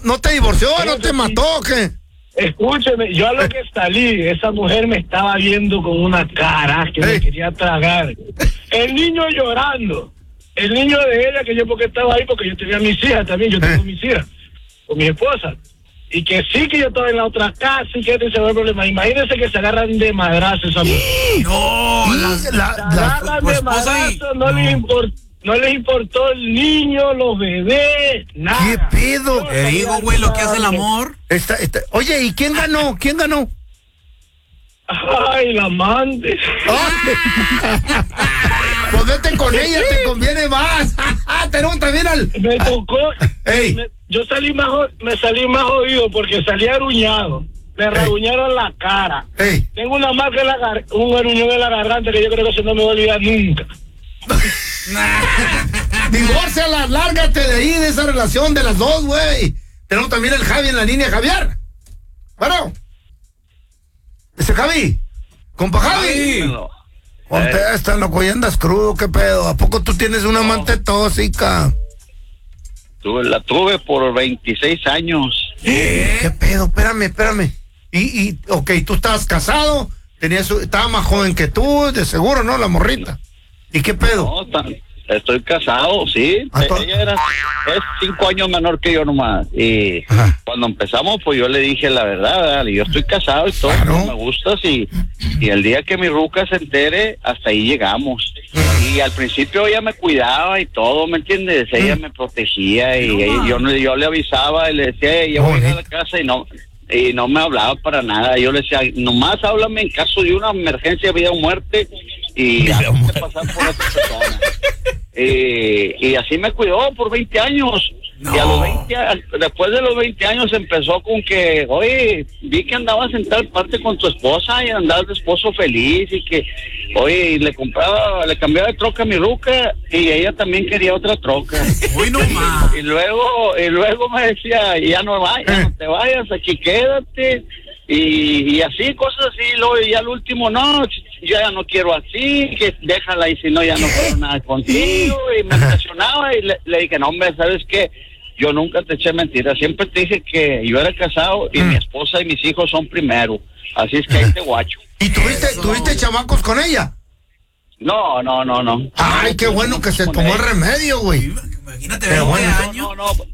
¿No te divorció? ¿No te mató o qué? Escúcheme, yo a lo que salí, esa mujer me estaba viendo con una cara que me quería tragar. El niño llorando. El niño de ella, que yo porque estaba ahí, porque yo tenía mis hijas también, yo tengo mis hijas, con mi esposa. Y que sí que yo estaba en la otra casa y que ese fue el problema. Imagínense que se agarran de madrazo esa mujer. No, se agarran de madrazo, no les importó el niño, los bebés, nada. ¿Qué pedo? Te digo, güey, lo que hace el amor. Oye, ¿y quién ganó? ¿Quién ganó? Ay, la amante. Pues vete con ella, te conviene más. Tenemos también Me tocó. Yo me salí más jodido porque salí aruñado. Me raguñaron la cara. Tengo una marca un aruñón en la garganta que yo creo que eso no me va a olvidar nunca. Divórciala, lárgate de ahí, de esa relación de las dos, güey. Tenemos también el Javi en la línea, Javier. Bueno. Ese Javi. Compa Javi. Contesta, loco, y andas crudo, ¿qué pedo? ¿A poco tú tienes una amante tóxica? La tuve por 26 años. ¿Qué pedo? Espérame. Ok, tú estabas casado, estaba más joven que tú, de seguro, ¿no? La morrita. ¿Y qué pedo? No, estoy casado, sí. Ella es 5 años menor que yo nomás. Y cuando empezamos, pues yo le dije la verdad, yo estoy casado y todo, claro. Me gustas y el día que mi ruca se entere, hasta ahí llegamos. Y al principio ella me cuidaba y todo, ¿me entiendes? Ella me protegía y yo le avisaba y le decía, yo voy a ir a la casa y no me hablaba para nada. Yo le decía, nomás háblame en caso de una emergencia, vida o muerte, y hazte pasar por esa persona. Y así me cuidó por 20 años. No. Y a los 20, después de los 20 años empezó con que, oye, vi que andabas en tal parte con tu esposa y andabas de esposo feliz y que, oye, le cambiaba de troca a mi ruca y ella también quería otra troca. Uy, no más. Y luego me decía, ya no te vayas, aquí quédate. Y así, cosas así, luego ya al último, no, yo ya no quiero así, que déjala y si no, ya no quiero nada contigo, y me presionaba y le dije, no, hombre, ¿sabes qué? Yo nunca te eché mentiras, siempre te dije que yo era casado y mi esposa y mis hijos son primero, así es que ahí te guacho. ¿Y tuviste chamacos con ella? No. Ay, qué bueno que se tomó el remedio, güey. Imagínate, 20 años.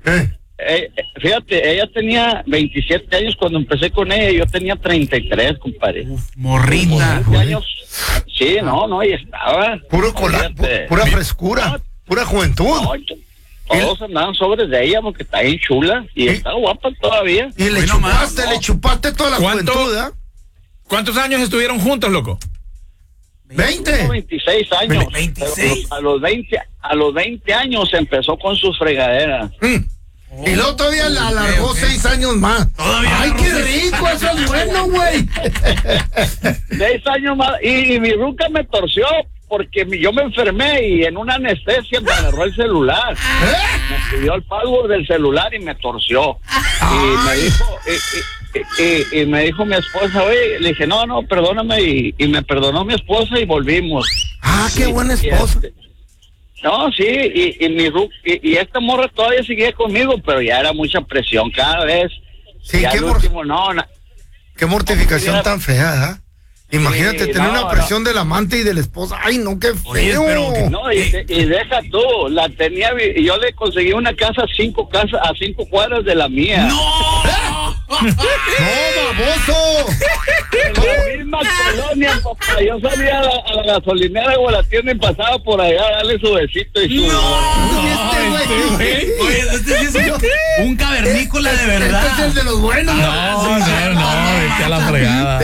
Fíjate, ella tenía 27 años cuando empecé con ella, yo tenía 33, compadre. Morrita. 20 años. Sí, no, ella estaba. Pura frescura, pura juventud. No, todos andaban sobres de ella porque está bien chula y está guapa todavía. Y le chupaste toda la juventud, ¿eh? ¿Cuántos años estuvieron juntos, loco? 20. 26 años. 26. A los 20 años empezó con sus fregaderas. Y luego todavía la alargó 6 años más. ¡Ay, qué rico! Eso es bueno, güey. 6 años más. Y mi ruca me torció porque yo me enfermé y en una anestesia me agarró el celular. Me pidió el password del celular y me torció. Y me dijo mi esposa, oye, le dije, no, perdóname. Y me perdonó mi esposa y volvimos. Qué buena esposa. No, sí, y esta morra todavía seguía conmigo, pero ya era mucha presión cada vez. Sí, qué mortificación tan fea, ¿eh? Imagínate tener una presión del amante y de la esposa. Ay, no, qué feo. No, y deja tú, la tenía, y yo le conseguí una casa a 5 cuadras de la mía. ¡No! ¡No, baboso! En la misma colonia, papá. Yo salía a la gasolinera o a la tienda y pasaba por allá a darle su besito y su... Oye, este sí es un cavernícola de verdad. Este es el de los buenos. No, vete a la fregada.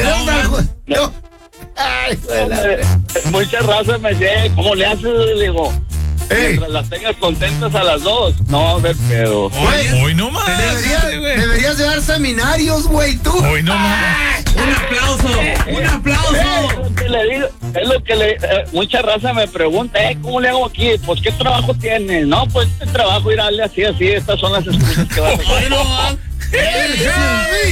Mucha raza me dice, ¿cómo le haces? Le digo, mientras las tengas contentas a las dos, no va a haber pedo. Hoy no más. Deberías de dar seminarios, güey, tú. Hoy no más. Un aplauso. Es lo que mucha raza me pregunta, ¿cómo le hago aquí? Pues, ¿qué trabajo tienes? No, pues este trabajo, ir a darle así, estas son las excusas que vas a hacer.